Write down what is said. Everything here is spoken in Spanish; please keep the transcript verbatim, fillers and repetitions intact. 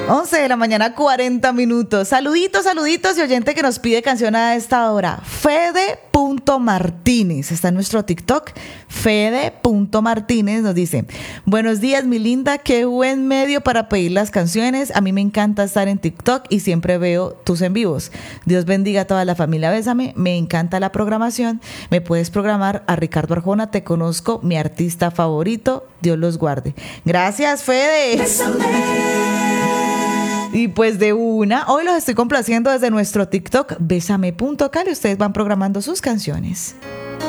once de la mañana, cuarenta minutos. Saluditos, saluditos y oyente que nos pide canción a esta hora. Fede.Martínez está en nuestro TikTok. Fede.Martínez nos dice: buenos días, mi linda, qué buen medio para pedir las canciones. A mí me encanta estar en TikTok y siempre veo tus en vivos. Dios bendiga a toda la familia Bésame. Me encanta la programación. Me puedes programar a Ricardo Arjona. Te conozco, mi artista favorito. Dios los guarde. Gracias, Fede. Bésame. Y pues de una, hoy los estoy complaciendo desde nuestro TikTok, Bésame punto cal, y ustedes van programando sus canciones.